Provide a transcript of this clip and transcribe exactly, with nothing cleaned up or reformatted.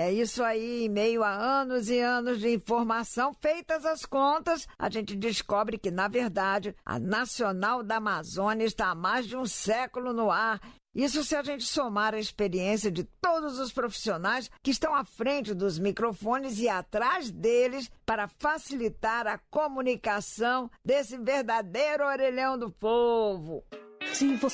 É isso aí, em meio a anos e anos de informação, feitas as contas, a gente descobre que, na verdade, a Nacional da Amazônia está há mais de um século no ar. Isso se a gente somar a experiência de todos os profissionais que estão à frente dos microfones e atrás deles para facilitar a comunicação desse verdadeiro orelhão do povo. Se você